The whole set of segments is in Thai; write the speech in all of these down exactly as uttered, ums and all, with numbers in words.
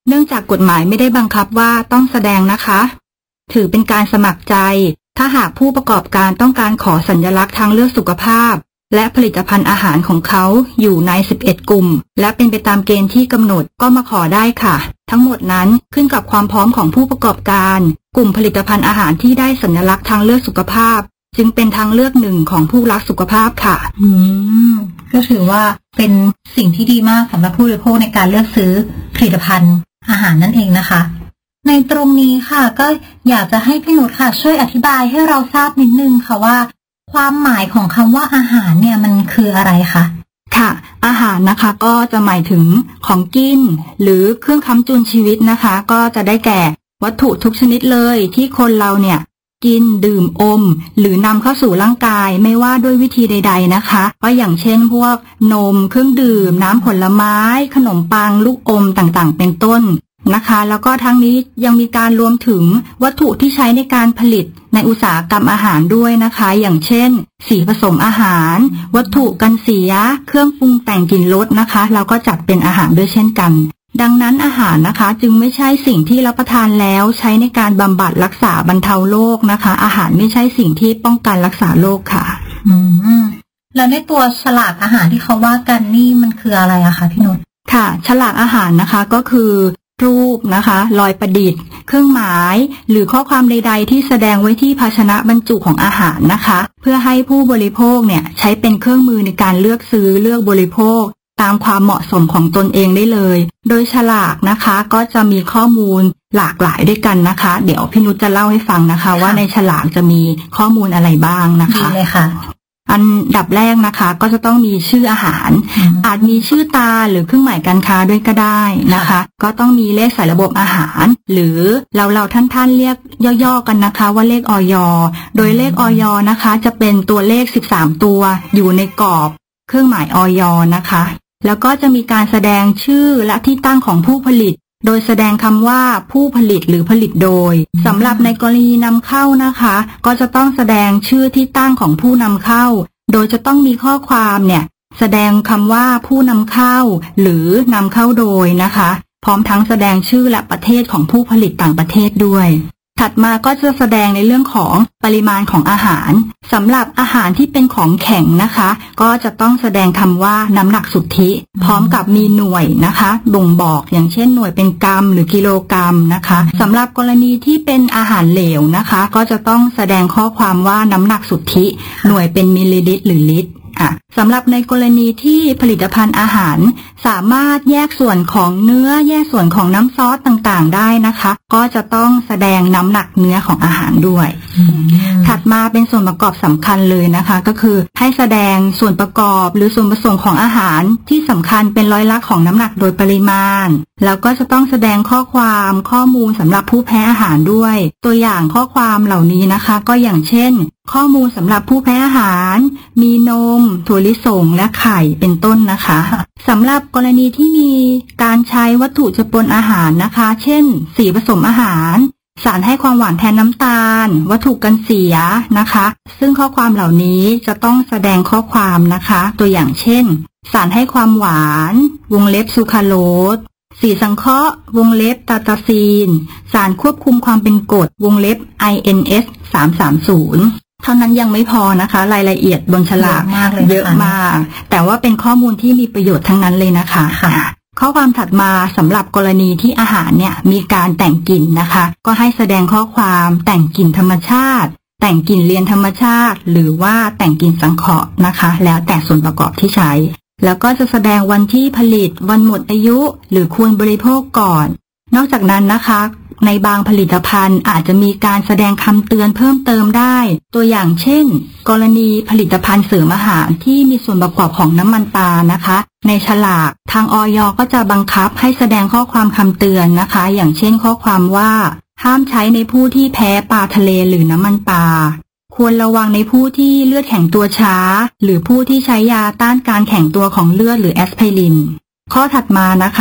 เนื่องจากกฎหมายไม่ได้บังคับว่าต้องแสดงนะคะถือเป็นการสมัครใจถ้าหากผู้ประกอบการต้องการขอสัญลักษณ์ทางเลือกสุขภาพและผลิตภัณฑ์อาหารของเขาอยู่ในสิบเอ็ดกลุ่มและเป็นไปตามเกณฑ์ที่กำหนดก็มาขอได้ค่ะทั้งหมดนั้นขึ้นกับความพร้อมของผู้ประกอบการกลุ่มผลิตภัณฑ์อาหารที่ได้สัญลักษณ์ทางเลือกสุขภาพจึงเป็นทางเลือกหนึ่งของผู้รักสุขภาพค่ะอืมก็ถือว่าเป็นสิ่งที่ดีมากสำหรับผู้บริโภคในการเลือกซื้อผลิตภัณฑ์อาหารนั่นเองนะคะในตรงนี้ค่ะก็อยากจะให้พี่นุชค่ะช่วยอธิบายให้เราทราบนิดนึงค่ะว่าความหมายของคำว่าอาหารเนี่ยมันคืออะไรคะค่ะอาหารนะคะก็จะหมายถึงของกินหรือเครื่องค้ำจุนชีวิตนะคะก็จะได้แก่วัตถุทุกชนิดเลยที่คนเราเนี่ยกินดื่มอมหรือนำเข้าสู่ร่างกายไม่ว่าด้วยวิธีใดๆนะคะก็อย่างเช่นพวกนมเครื่องดื่มน้ำผลไม้ขนมปังลูกอมต่างๆเป็นต้นนะคะแล้วก็ทั้งนี้ยังมีการรวมถึงวัตถุที่ใช้ในการผลิตในอุตสาหกรรมอาหารด้วยนะคะอย่างเช่นสีผสมอาหารวัตถุกันเสียเครื่องปรุงแต่งกลิ่นรสนะคะเราก็จัดเป็นอาหารด้วยเช่นกันดังนั้นอาหารนะคะจึงไม่ใช่สิ่งที่รับประทานแล้วใช้ในการบำบัดรักษาบรรเทาโรคนะคะอาหารไม่ใช่สิ่งที่ป้องกันรักษาโรคค่ะอืมแล้วในตัวฉลากอาหารที่เขาว่ากันนี่มันคืออะไรอะคะพี่นุชค่ะฉลากอาหารนะคะก็คือรูปนะคะรอยประดิษฐ์เครื่องหมายหรือข้อความใดๆที่แสดงไว้ที่ภาชนะบรรจุของอาหารนะคะเพื่อให้ผู้บริโภคเนี่ยใช้เป็นเครื่องมือในการเลือกซื้อเลือกบริโภคตามความเหมาะสมของตนเองได้เลยโดยฉลากนะคะก็จะมีข้อมูลหลากหลายด้วยกันนะคะเดี๋ยวพี่นุชจะเล่าให้ฟังนะคะว่าในฉลากจะมีข้อมูลอะไรบ้างนะคะดีเลยค่ะอันดับแรกนะคะก็จะต้องมีชื่ออาหารอาจมีชื่อตาหรือเครื่องหมายการค้าด้วยก็ได้นะคะก็ต้องมีเลขสายระบบอาหารหรือเราเราท่านๆเรียกย่อๆกันนะคะว่าเลขอย.โดยเลขอย.นะคะจะเป็นตัวเลขสิบสามตัวอยู่ในกรอบเครื่องหมายอย.นะคะแล้วก็จะมีการแสดงชื่อและที่ตั้งของผู้ผลิตโดยแสดงคำว่าผู้ผลิตหรือผลิตโดยสำหรับในกรณีนำเข้านะคะก็จะต้องแสดงชื่อที่ตั้งของผู้นำเข้าโดยจะต้องมีข้อความเนี่ยแสดงคำว่าผู้นำเข้าหรือนำเข้าโดยนะคะพร้อมทั้งแสดงชื่อและประเทศของผู้ผลิตต่างประเทศด้วยถัดมาก็จะแสดงในเรื่องของปริมาณของอาหารสำหรับอาหารที่เป็นของแข็งนะคะก็จะต้องแสดงคำว่าน้ำหนักสุทธิพร้อมกับมีหน่วยนะคะบ่งบอกอย่างเช่นหน่วยเป็นกรัมหรือกิโลกรัมนะคะสำหรับกรณีที่เป็นอาหารเหลวนะคะก็จะต้องแสดงข้อความว่าน้ำหนักสุทธิหน่วยเป็นมิลลิลิตรหรือลิตรอ่ะสำหรับในกรณีที่ผลิตภัณฑ์อาหารสามารถแยกส่วนของเนื้อแยกส่วนของน้ำซอสต่างๆได้นะคะก็จะต้องแสดงน้ำหนักเนื้อของอาหารด้วยถัดมาเป็นส่วนประกอบสำคัญเลยนะคะก็คือให้แสดงส่วนประกอบหรือส่วนผสมของอาหารที่สำคัญเป็นร้อยละของน้ำหนักโดยปริมาณแล้วก็จะต้องแสดงข้อความข้อมูลสำหรับผู้แพ้อาหารด้วยตัวอย่างข้อความเหล่านี้นะคะก็อย่างเช่นข้อมูลสำหรับผู้แพ้อาหารมีนมถั่วลิสงและไข่เป็นต้นนะคะสำหรับกรณีที่มีการใช้วัตถุจะปนอาหารนะคะเช่นสีผสมอาหารสารให้ความหวานแทนน้ำตาลวัตถุกันเสียนะคะซึ่งข้อความเหล่านี้จะต้องแสดงข้อความนะคะตัวอย่างเช่นสารให้ความหวานวงเล็บซูคราโลสสีสังเคราะห์วงเล็บตาตาซีนสารควบคุมความเป็นกรดวงเล็บ ไอ เอ็น เอส สามสามศูนย์เท่านั้นยังไม่พอนะคะรายละเอียดบนฉลากเยอะมากแต่ว่าเป็นข้อมูลที่มีประโยชน์ทั้งนั้นเลยนะคะข้อความถัดมาสำหรับกรณีที่อาหารเนี่ยมีการแต่งกลิ่นนะคะก็ให้แสดงข้อความแต่งกลิ่นธรรมชาติแต่งกลิ่นเลียนธรรมชาติหรือว่าแต่งกลิ่นสังเคราะห์นะคะแล้วแต่ส่วนประกอบที่ใช้แล้วก็จะแสดงวันที่ผลิตวันหมดอายุหรือควรบริโภคก่อนนอกจากนั้นนะคะในบางผลิตภัณฑ์อาจจะมีการแสดงคำเตือนเพิ่มเติมได้ตัวอย่างเช่นกรณีผลิตภัณฑ์เสริมอาหารที่มีส่วนประกอบของน้ำมันปลานะคะในฉลากทางอย.ก็จะบังคับให้แสดงข้อความคำเตือนนะคะอย่างเช่นข้อความว่าห้ามใช้ในผู้ที่แพ้ปลาทะเลหรือน้ำมันปลาควรระวังในผู้ที่เลือดแข็งตัวช้าหรือผู้ที่ใช้ยาต้านการแข็งตัวของเลือดหรือแอสไพรินข้อถัดมานะคะ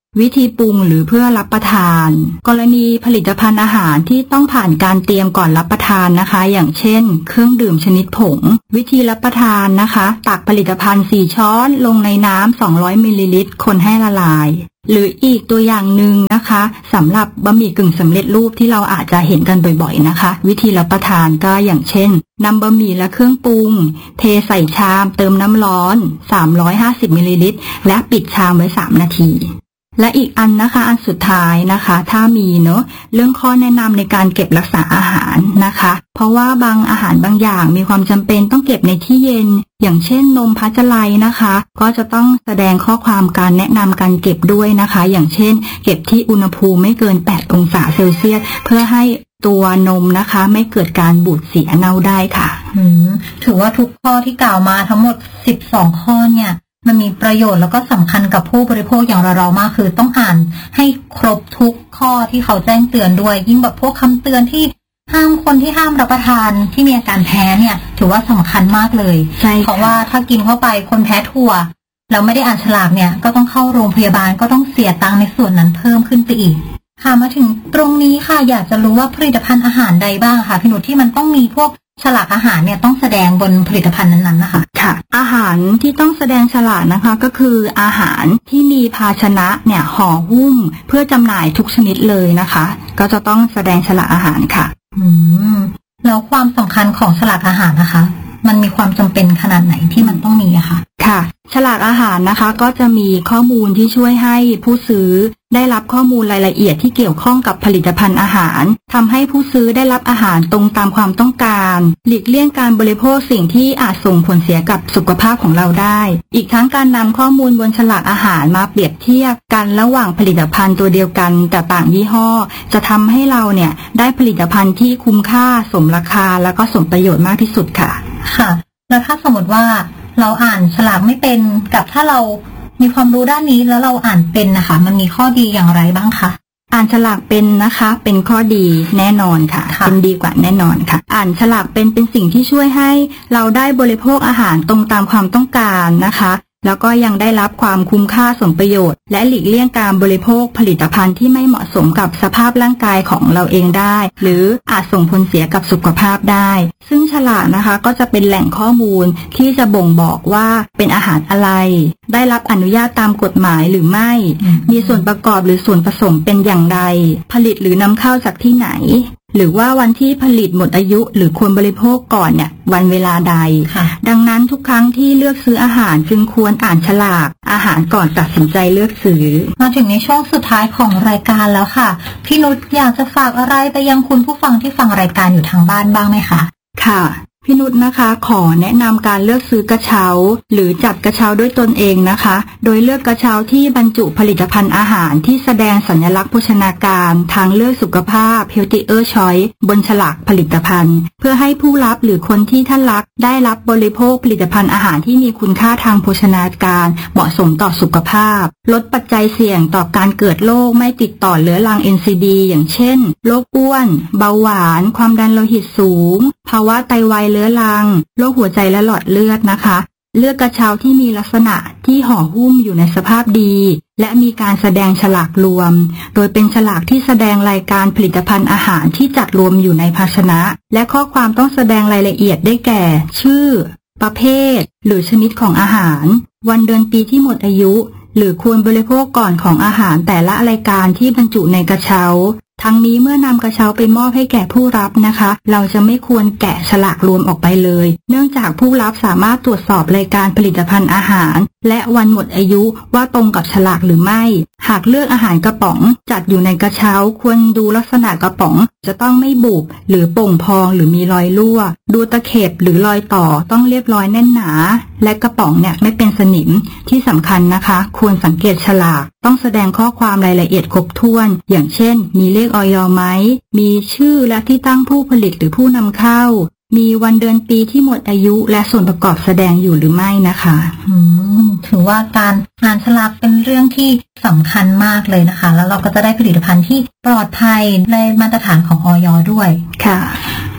วิธีปรุงหรือเพื่อรับประทานกรณีผลิตภัณฑ์อาหารที่ต้องผ่านการเตรียมก่อนรับประทานนะคะอย่างเช่นเครื่องดื่มชนิดผงวิธีรับประทานนะคะตักผลิตภัณฑ์สี่ช้อนลงในน้ำสองร้อยมิลลิลิตรคนให้ละลายหรืออีกตัวอย่างหนึ่งนะคะสำหรับบะหมี่กึ่งสำเร็จรูปที่เราอาจจะเห็นกันบ่อยๆนะคะวิธีรับประทานก็อย่างเช่นนำบะหมี่และเครื่องปรุงเทใส่ชามเติมน้ำร้อนสามร้อยห้าสิบมิลลิลิตรและปิดชามไว้สามนาทีและอีกอันนะคะอันสุดท้ายนะคะถ้ามีเนอะเรื่องข้อแนะนำในการเก็บรักษาอาหารนะคะเพราะว่าบางอาหารบางอย่างมีความจำเป็นต้องเก็บในที่เย็นอย่างเช่นนมพัชไลนะคะก็จะต้องแสดงข้อความการแนะนำการเก็บด้วยนะคะอย่างเช่นเก็บที่อุณหภูมิไม่เกินแปดองศาเซลเซียสเพื่อให้ตัวนมนะคะไม่เกิดการบูดเสียเน่าได้ค่ะอืมถือว่าทุกข้อที่กล่าวมาทั้งหมดสิบสองข้อเนี่ยมันมีประโยชน์แล้วก็สำคัญกับผู้บริโภคอย่างเราๆมากคือต้องอ่านให้ครบทุกข้อที่เขาแจ้งเตือนด้วยยิ่งแบบพวกคำเตือนที่ห้ามคนที่ห้ามรับประทานที่มีอาการแพ้เนี่ยถือว่าสำคัญมากเลยใช่เพราะว่าถ้ากินเข้าไปคนแพ้ถั่วแล้วไม่ได้อ่านฉลากเนี่ยก็ต้องเข้าโรงพยาบาลก็ต้องเสียตังค์ในส่วนนั้นเพิ่มขึ้นไปอีกค่ะมาถึงตรงนี้ค่ะอยากจะรู้ว่าผลิตภัณฑ์อาหารใดบ้างค่ะพี่นุชที่มันต้องมีพวกฉลากอาหารเนี่ยต้องแสดงบนผลิตภัณฑ์นั้นๆนะคะค่ะอาหารที่ต้องแสดงฉลากนะคะก็คืออาหารที่มีภาชนะเนี่ยห่อหุ้มเพื่อจำหน่ายทุกชนิดเลยนะคะก็จะต้องแสดงฉลากอาหารค่ะอืมแล้วความสำคัญของฉลากอาหารนะคะมันมีความจำเป็นขนาดไหนที่มันต้องมีอะคะค่ะฉลากอาหารนะคะก็จะมีข้อมูลที่ช่วยให้ผู้ซื้อได้รับข้อมูลรายละเอียดที่เกี่ยวข้องกับผลิตภัณฑ์อาหารทำให้ผู้ซื้อได้รับอาหารตรงตามความต้องการหลีกเลี่ยงการบริโภคสิ่งที่อาจส่งผลเสียกับสุขภาพของเราได้อีกทั้งการนำข้อมูลบนฉลากอาหารมาเปรียบเทียบกันระหว่างผลิตภัณฑ์ตัวเดียวกันแต่ต่างยี่ห้อจะทำให้เราเนี่ยได้ผลิตภัณฑ์ที่คุ้มค่าสมราคาแล้วก็สมประโยชน์มากที่สุดค่ะค่ะแล้วถ้าสมมติว่าเราอ่านฉลากไม่เป็นกับถ้าเรามีความรู้ด้านนี้แล้วเราอ่านเป็นนะคะมันมีข้อดีอย่างไรบ้างคะอ่านฉลากเป็นนะคะเป็นข้อดีแน่นอนค่ะเป็นดีกว่าแน่นอนค่ะอ่านฉลากเป็นเป็นสิ่งที่ช่วยให้เราได้บริโภคอาหารตรงตามความต้องการนะคะแล้วก็ยังได้รับความคุ้มค่าสมประโยชน์และหลีกเลี่ยงการบริโภคผลิตภัณฑ์ที่ไม่เหมาะสมกับสภาพร่างกายของเราเองได้หรืออาจส่งผลเสียกับสุขภาพได้ซึ่งฉลากนะคะก็จะเป็นแหล่งข้อมูลที่จะบ่งบอกว่าเป็นอาหารอะไรได้รับอนุญาตตามกฎหมายหรือไม่มีส่วนประกอบหรือส่วนผสมเป็นอย่างไรผลิตหรือนำเข้าจากที่ไหนหรือว่าวันที่ผลิตหมดอายุหรือควรบริโภคก่อนเนี่ยวันเวลาใดดังนั้นทุกครั้งที่เลือกซื้ออาหารจึงควรอ่านฉลากอาหารก่อนตัดสินใจเลือกซื้อมาถึงในช่วงสุดท้ายของรายการแล้วค่ะพี่นุชอยากจะฝากอะไรไปยังคุณผู้ฟังที่ฟังรายการอยู่ทางบ้านบ้างไหมคะค่ะพี่นุชนะคะขอแนะนำการเลือกซื้อกระเช้าหรือจัดกระเช้าด้วยตนเองนะคะโดยเลือกกระเช้าที่บรรจุผลิตภัณฑ์อาหารที่แสดงสัญลักษณ์โภชนาการทางเลือกสุขภาพ Healthier Choice บนฉลากผลิตภัณฑ์เพื่อให้ผู้รับหรือคนที่ท่านรักได้รับบริโภคผลิตภัณฑ์อาหารที่มีคุณค่าทางโภชนาการเหมาะสมต่อสุขภาพลดปัจจัยเสี่ยงต่อการเกิดโรคไม่ติดต่อเรื้อรัง เอ็น ซี ดี อย่างเช่นโรคอ้วนเบาหวานความดันโลหิตสูงภาวะไตวายเรื้อรังโรคหัวใจและหลอดเลือดนะคะเลือกกระเช้าที่มีลักษณะที่ห่อหุ้มอยู่ในสภาพดีและมีการแสดงฉลากรวมโดยเป็นฉลากที่แสดงรายการผลิตภัณฑ์อาหารที่จัดรวมอยู่ในภาชนะและข้อความต้องแสดงรายละเอียดได้แก่ชื่อประเภทหรือชนิดของอาหารวันเดือนปีที่หมดอายุหรือควรบริโภคก่อนของอาหารแต่ละรายการที่บรรจุในกระเช้าทั้งนี้เมื่อนำกระเช้าไปมอบให้แก่ผู้รับนะคะเราจะไม่ควรแกะฉลากรวมออกไปเลยเนื่องจากผู้รับสามารถตรวจสอบรายการผลิตภัณฑ์อาหารและวันหมดอายุว่าตรงกับฉลากหรือไม่หากเลือกอาหารกระป๋องจัดอยู่ในกระเช้าควรดูลักษณะกระป๋องจะต้องไม่บุบหรือโป่งพองหรือมีรอยรั่วดูตะเข็บหรือรอยต่อต้องเรียบร้อยแน่นหนาและกระป๋องเนี่ยไม่เป็นสนิมที่สำคัญนะคะควรสังเกตฉลากต้องแสดงข้อความรายละเอียดครบถ้วนอย่างเช่นมีเลขอย.ไหมมีชื่อและที่ตั้งผู้ผลิตหรือผู้นำเข้ามีวันเดือนปีที่หมดอายุและส่วนประกอบแสดงอยู่หรือไม่นะคะอืมถือว่าการอ่านฉลากเป็นเรื่องที่สำคัญมากเลยนะคะแล้วเราก็จะได้ผลิตภัณฑ์ที่ปลอดภัยในมาตรฐานของอย.ด้วยค่ะ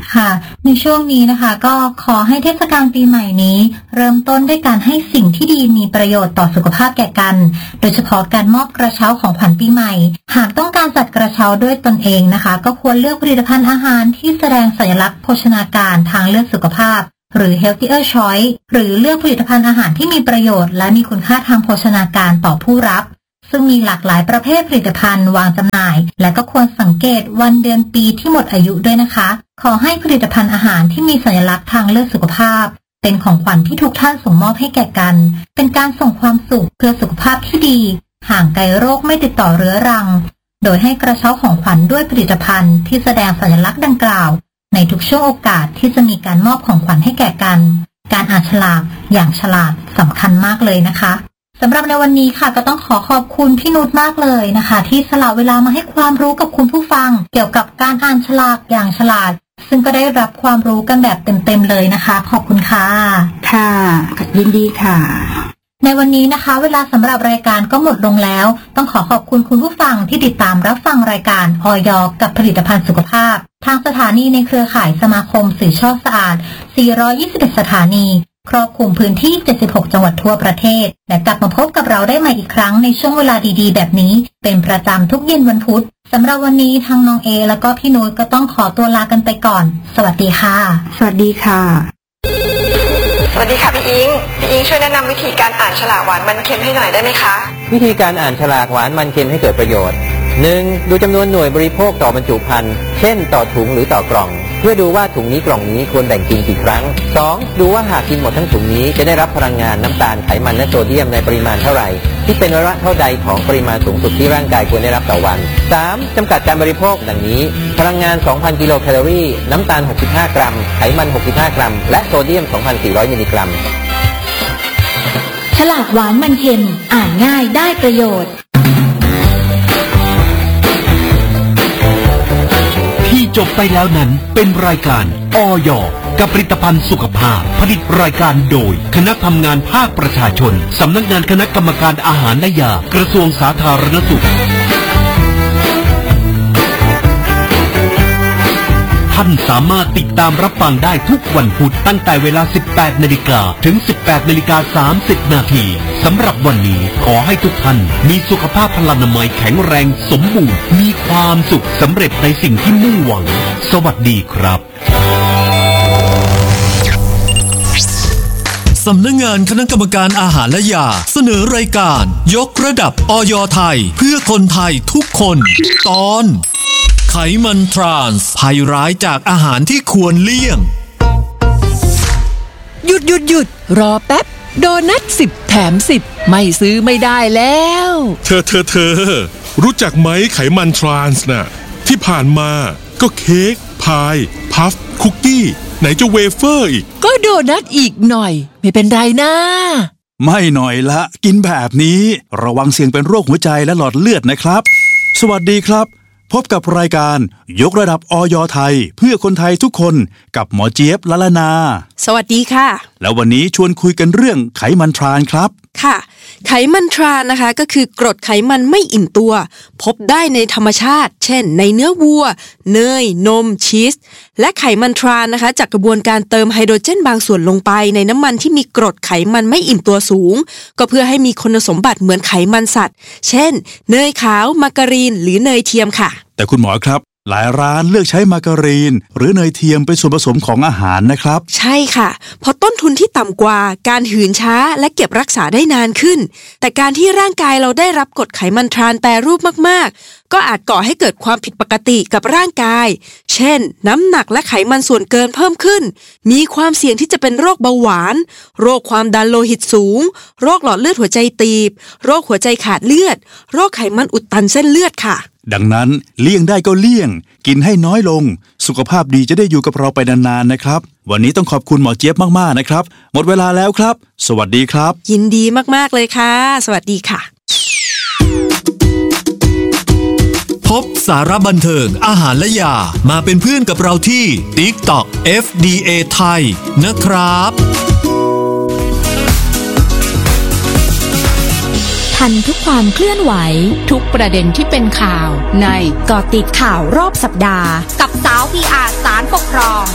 ค่ะในช่วงนี้นะคะก็ขอให้เทศกาลปีใหม่นี้เริ่มต้นด้วยการให้สิ่งที่ดีมีประโยชน์ต่อสุขภาพแก่กันโดยเฉพาะการมอบกระเช้าของขวัญปีใหม่หากต้องการจัดกระเช้าด้วยตนเองนะคะก็ควรเลือกผลิตภัณฑ์อาหารที่แสดงสัญลักษณ์โภชนาการทางเลือกสุขภาพหรือ healthier choice หรือเลือกผลิตภัณฑ์อาหารที่มีประโยชน์และมีคุณค่าทางโภชนาการต่อผู้รับซึ่งมีหลากหลายประเภทผลิตภัณฑ์วางจำหน่ายและก็ควรสังเกตวันเดือนปีที่หมดอายุด้วยนะคะขอให้ผลิตภัณฑ์อาหารที่มีสัญลักษณ์ทางเลือกสุขภาพเป็นของขวัญที่ทุกท่านส่งมอบให้แก่กันเป็นการส่งความสุขเพื่อสุขภาพที่ดีห่างไกลโรคไม่ติดต่อเรื้อรังโดยให้กระเช้าของขวัญด้วยผลิตภัณฑ์ที่แสดงสัญลักษณ์ดังกล่าวในทุกช่วงโอกาสที่จะมีการมอบของขวัญให้แก่กันการอ่านฉลากอย่างฉลาดสำคัญมากเลยนะคะสำหรับในวันนี้ค่ะก็ต้องขอขอบคุณพี่นุชมากเลยนะคะที่สละเวลามาให้ความรู้กับคุณผู้ฟังเกี่ยวกับการอ่านฉลากอย่างฉลาดซึ่งก็ได้รับความรู้กันแบบเต็มๆเลยนะคะขอบคุณค่ะค่ะยินดีค่ะในวันนี้นะคะเวลาสำหรับรายการก็หมดลงแล้วต้องขอขอบคุณคุณผู้ฟังที่ติดตามรับฟังรายการอย.กับผลิตภัณฑ์สุขภาพทางสถานีในเครือข่ายสมาคมสื่อช่อสะอาดสี่ร้อยยี่สิบเอ็ดสถานีครอบคลุมพื้นที่เจ็ดสิบหกจังหวัดทั่วประเทศและกลับมาพบกับเราได้ใหม่อีกครั้งในช่วงเวลาดีๆแบบนี้เป็นประจำทุกเย็นวันพุธสำหรับวันนี้ทางน้องเอแล้วก็พี่นุ้ยก็ต้องขอตัวลากันไปก่อนสวัสดีค่ะสวัสดีค่ะสวัสดีค่ะพี่อิงพี่อิงช่วยแนะนำวิธีการอ่านฉลากหวานมันเค็มให้หน่อยได้ไหมคะวิธีการอ่านฉลากหวานมันเค็มให้เกิดประโยชน์ หนึ่ง ดูจำนวนหน่วยบริโภคต่อบรรจุภัณฑ์เช่นต่อถุงหรือต่อกล่องเพื่อดูว่าถุงนี้กล่องนี้ควรแบ่งกินกี่ครั้ง สอง ดูว่าหากกินหมดทั้งถุงนี้จะได้รับพลังงานน้ำตาลไขมันและโซเดียมในปริมาณเท่าไหร่ที่เป็นระยะเท่าใดของปริมาณสูงสุดที่ร่างกายควรได้รับต่อวัน สาม จำกัดการบริโภคดังนี้พลังงาน สองพัน กิโลแคลอรี่น้ำตาลหกสิบห้ากรัมไขมันหกสิบห้ากรัมและโซเดียม สองพันสี่ร้อย มิลลิกรัมฉลากหวานมันเค็มอ่านง่ายได้ประโยชน์ที่จบไปแล้วนั้นเป็นรายการอย.กับผลิตภัณฑ์สุขภาพผลิตรายการโดยคณะทำงานภาคประชาชนสำนักงานคณะกรรมการอาหารและยากระทรวงสาธารณสุขท่านสามารถติดตามรับฟังได้ทุกวันพุธตั้งแต่เวลา สิบแปดนาฬิกา ถึง สิบแปดนาฬิกาสามสิบ นาทีสำหรับวันนี้ขอให้ทุกท่านมีสุขภาพพลานามัยแข็งแรงสมบูรณ์มีความสุขสำเร็จในสิ่งที่มุ่งหวังสวัสดีครับสำนักงานคณะกรรมการอาหารและยาเสนอรายการยกระดับอย.ไทยเพื่อคนไทยทุกคนตอนไขมันทรานส์ภัยร้ายจากอาหารที่ควรเลี่ยงหยุดหยุดหยุดรอแป๊บโดนัทสิบแถมสิบไม่ซื้อไม่ได้แล้วเธอเธอเธอรู้จักไหมไขมันทรานส์น่ะที่ผ่านมาก็เค้กพายพัฟคุกกี้ไหนจะเวเฟอร์อีกก็โดนัทอีกหน่อยไม่เป็นไรนะไม่หน่อยละกินแบบนี้ระวังเสี่ยงเป็นโรคหัวใจและหลอดเลือดนะครับสวัสดีครับพบกับรายการยกระดับอย.ไทยเพื่อคนไทยทุกคนกับหมอเจี๊ยบละละนาสวัสดีค่ะแล้ววันนี้ชวนคุยกันเรื่องไขมันทรานครับค่ะไขมันทรานนะคะก็คือกรดไขมันไม่อิ่มตัวพบได้ในธรรมชาติเช่นในเนื้อวัวเนยนมชีสและไขมันทรานนะคะจากกระบวนการเติมไฮโดรเจนบางส่วนลงไปในน้ำมันที่มีกรดไขมันไม่อิ่มตัวสูงก็เพื่อให้มีคุณสมบัติเหมือนไขมันสัตว์เช่นเนยขาวมาการีนหรือเนยเทียมค่ะแต่คุณหมอครับหลายร้านเลือกใช้มาการีนหรือเนยเทียมเป็นส่วนผสมของอาหารนะครับใช่ค่ะเพราะต้นทุนที่ต่ำกว่าการหืนช้าและเก็บรักษาได้นานขึ้นแต่การที่ร่างกายเราได้รับกรดไขมันทรานแปรรูปมากๆก็อาจก่อให้เกิดความผิดปกติกับร่างกายเช่นน้ำหนักและไขมันส่วนเกินเพิ่มขึ้นมีความเสี่ยงที่จะเป็นโรคเบาหวานโรคความดันโลหิตสูงโรคหลอดเลือดหัวใจตีบโรคหัวใจขาดเลือดโรคไขมันอุดตันเส้นเลือดค่ะดังนั้นเลี่ยงได้ก็เลี่ยงกินให้น้อยลงสุขภาพดีจะได้อยู่กับเราไปนานๆนะครับวันนี้ต้องขอบคุณหมอเจี๊ยบมากๆนะครับหมดเวลาแล้วครับสวัสดีครับยินดีมากๆเลยค่ะสวัสดีค่ะพบสาระบันเทิงอาหารและยามาเป็นเพื่อนกับเราที่ TikTok เอฟ ดี เอ ไทยนะครับไททันทุกความเคลื่อนไหวทุกประเด็นที่เป็นข่าวในเกาะติดข่าวรอบสัปดาห์กับสาว พี อาร์ ศาลปกครอง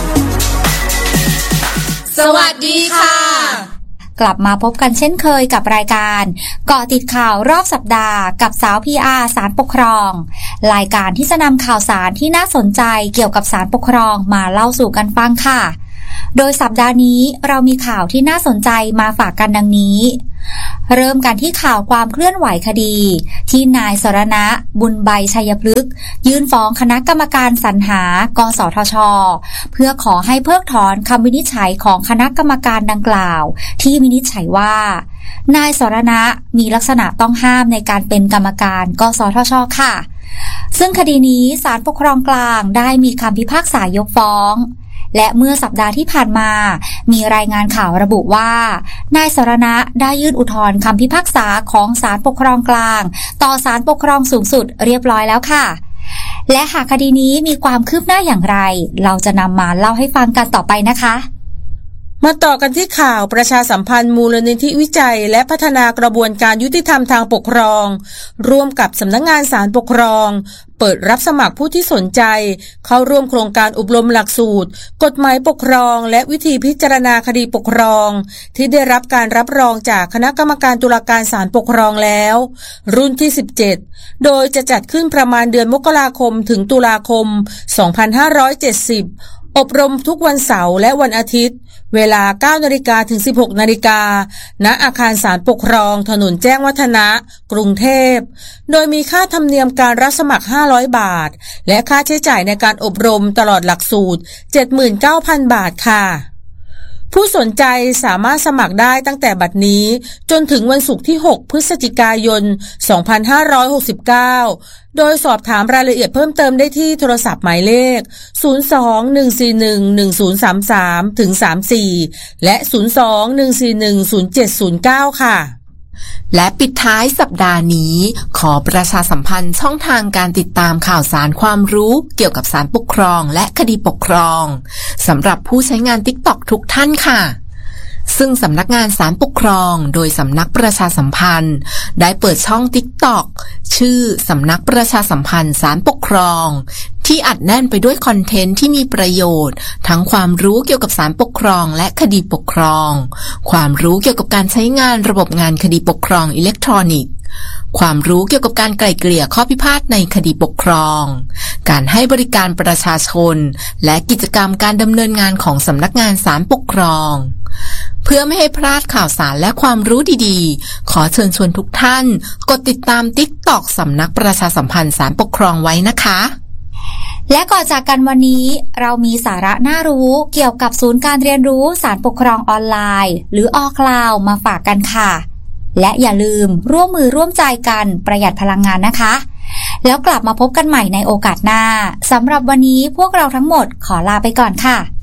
สวัสดีค่ะกลับมาพบกันเช่นเคยกับรายการเกาะติดข่าวรอบสัปดาห์กับสาว พี อาร์ ศาลปกครองรายการที่จะนำข่าวสารที่น่าสนใจเกี่ยวกับศาลปกครองมาเล่าสู่กันฟังค่ะโดยสัปดาห์นี้เรามีข่าวที่น่าสนใจมาฝากกันดังนี้เริ่มกันที่ข่าวความเคลื่อนไหวคดีที่นายสรณะบุญใบชัยพฤกษ์ยื่นฟ้องคณะกรรมการสรรหากสทช.เพื่อขอให้เพิกถอนคำวินิจฉัยของคณะกรรมการดังกล่าวที่วินิจฉัยว่านายสรณะมีลักษณะต้องห้ามในการเป็นกรรมการกสทช.ค่ะซึ่งคดีนี้ศาลปกครองกลางได้มีคำพิพากษายกฟ้องและเมื่อสัปดาห์ที่ผ่านมามีรายงานข่าวระบุว่านายสรณะได้ยื่นอุทธรณ์คำพิพากษาของศาลปกครองกลางต่อศาลปกครองสูงสุดเรียบร้อยแล้วค่ะและหากคดีนี้มีความคืบหน้าอย่างไรเราจะนำมาเล่าให้ฟังกันต่อไปนะคะมาต่อกันที่ข่าวประชาสัมพันธ์มูลนิธิวิจัยและพัฒนากระบวนการยุติธรรมทางปกครองร่วมกับสำนักงานศาลปกครองเปิดรับสมัครผู้ที่สนใจเข้าร่วมโครงการอบรมหลักสูตรกฎหมายปกครองและวิธีพิจารณาคดีปกครองที่ได้รับการรับรองจากคณะกรรมการตุลาการศาลปกครองแล้วรุ่นที่สิบเจ็ดโดยจะจัดขึ้นประมาณเดือนมกราคมถึงตุลาคมสองพันห้าร้อยเจ็ดสิบอบรมทุกวันเสาร์และวันอาทิตย์เวลา เก้านาฬิกา ถึง สิบหกนาฬิกา ณ อาคารศาลปกครองถนนแจ้งวัฒนะกรุงเทพโดยมีค่าธรรมเนียมการรับสมัครห้าร้อยบาทและค่าใช้จ่ายในการอบรมตลอดหลักสูตร เจ็ดหมื่นเก้าพัน บาทค่ะผู้สนใจสามารถสมัครได้ตั้งแต่บัดนี้จนถึงวันศุกร์ที่หกพฤศจิกายนสองพันห้าร้อยหกสิบเก้าโดยสอบถามรายละเอียดเพิ่มเติมได้ที่โทรศัพท์หมายเลขศูนย์ สอง หนึ่ง สี่ หนึ่ง หนึ่ง ศูนย์ สาม สาม ถึง สามสี่และศูนย์ สอง หนึ่ง สี่ หนึ่ง ศูนย์ เจ็ด ศูนย์ เก้าค่ะและปิดท้ายสัปดาห์นี้ขอประชาสัมพันธ์ช่องทางการติดตามข่าวสารความรู้เกี่ยวกับศาลปกครองและคดีปกครองสำหรับผู้ใช้งาน TikTok ทุกท่านค่ะซึ่งสำนักงานศาลปกครองโดยสำนักประชาสัมพันธ์ได้เปิดช่อง TikTok ชื่อสำนักประชาสัมพันธ์ศาลปกครองที่อัดแน่นไปด้วยคอนเทนต์ที่มีประโยชน์ทั้งความรู้เกี่ยวกับศาลปกครองและคดีปกครองความรู้เกี่ยวกับการใช้งานระบบงานคดีปกครองอิเล็กทรอนิกส์ความรู้เกี่ยวกับการไกล่เกลี่ยข้อพิพาทในคดีปกครองการให้บริการประชาชนและกิจกรรมการดำเนินงานของสำนักงานศาลปกครองเพื่อไม่ให้พลาดข่าวสารและความรู้ดีๆขอเชิญชวนทุกท่านกดติดตาม TikTok สำนักประชาสัมพันธ์ศาลปกครองไว้นะคะและก่อนจากกันวันนี้เรามีสาระน่ารู้เกี่ยวกับศูนย์การเรียนรู้ศาลปกครองออนไลน์หรือออคลาวมาฝากกันค่ะและอย่าลืมร่วมมือร่วมใจกันประหยัดพลังงานนะคะแล้วกลับมาพบกันใหม่ในโอกาสหน้าสำหรับวันนี้พวกเราทั้งหมดขอลาไปก่อนค่ะ